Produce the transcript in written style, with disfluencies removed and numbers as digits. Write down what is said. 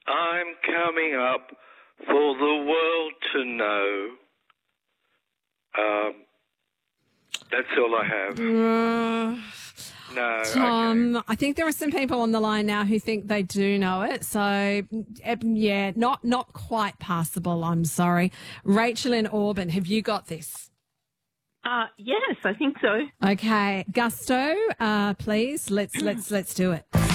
I'm coming up for the world to know. That's all I have. No. Tom, okay. I think there are some people on the line now who think they do know it. So, yeah, not quite passable, I'm sorry. Rachel in Auburn, have you got this? Yes, I think so. Okay. Gusto, please, let's do it.